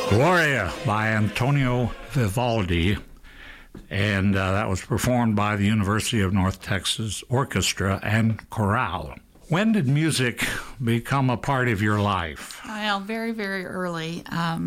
Gloria by Antonio Vivaldi, and that was performed by the University of North Texas Orchestra and Chorale. When did music become a part of your life? Well, very, very early.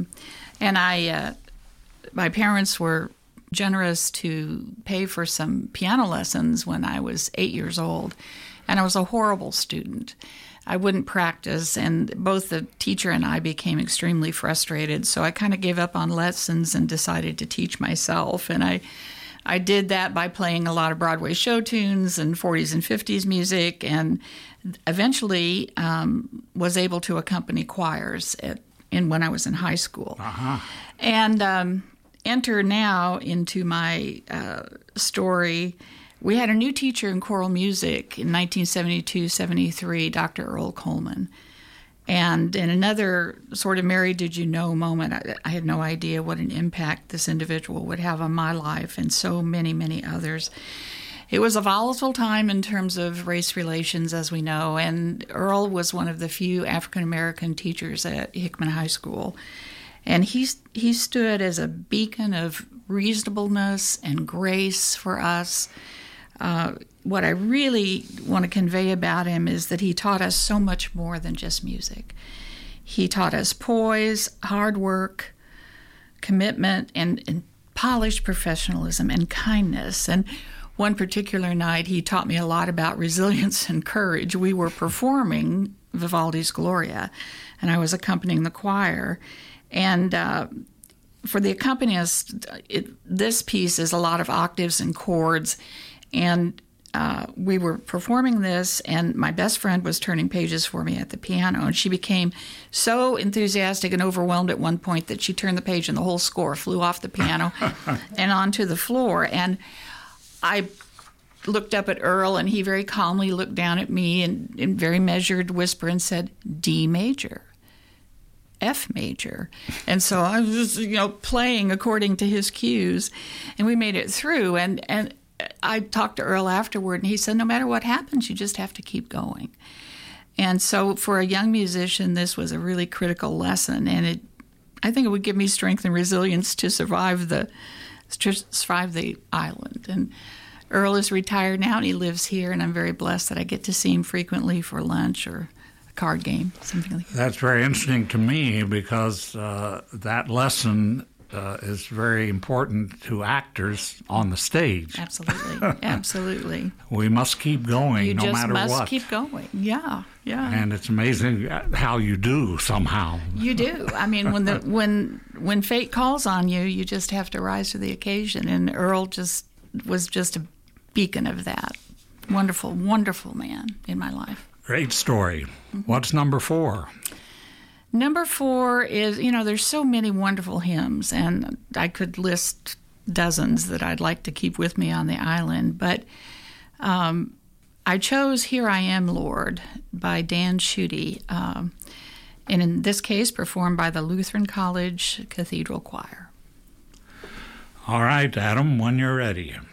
My parents were generous to pay for some piano lessons when I was 8 years old, and I was a horrible student. I wouldn't practice, and both the teacher and I became extremely frustrated, so I kind of gave up on lessons and decided to teach myself. And I did that by playing a lot of Broadway show tunes and 40s and 50s music, and eventually was able to accompany choirs when I was in high school. Uh-huh. And enter now into my story. We had a new teacher in choral music in 1972-73, Dr. Earl Coleman. And in another sort of Mary Did You Know moment, I had no idea what an impact this individual would have on my life and so many, many others. It was a volatile time in terms of race relations, as we know, and Earl was one of the few African-American teachers at Hickman High School. And he stood as a beacon of reasonableness and grace for us. What I really want to convey about him is that he taught us so much more than just music. He taught us poise, hard work, commitment, and polished professionalism and kindness. And one particular night, he taught me a lot about resilience and courage. We were performing Vivaldi's Gloria, and I was accompanying the choir. And for the accompanist, this piece is a lot of octaves and chords. And we were performing this, and my best friend was turning pages for me at the piano, and she became so enthusiastic and overwhelmed at one point that she turned the page and the whole score flew off the piano and onto the floor. And I looked up at Earl, and he very calmly looked down at me and in very measured whisper and said, D major. F major. And so I was just, playing according to his cues, and we made it through. And I talked to Earl afterward, and he said, no matter what happens, you just have to keep going. And so for a young musician, this was a really critical lesson, and I think it would give me strength and resilience to survive the island. And Earl is retired now, and he lives here, and I'm very blessed that I get to see him frequently for lunch or a card game, something like that. That's very interesting to me because that lesson is very important to actors on the stage. Absolutely, absolutely. We must keep going no matter what. You just must keep going, yeah. And it's amazing how you do somehow. You do. I mean, when fate calls on you, you just have to rise to the occasion, and Earl was just a beacon of that. Wonderful, wonderful man in my life. Great story. What's number 4? Number 4 is, there's so many wonderful hymns, and I could list dozens that I'd like to keep with me on the island, but I chose Here I Am, Lord by Dan Schutte, and in this case performed by the Lutheran College Cathedral Choir. All right, Adam, when you're ready.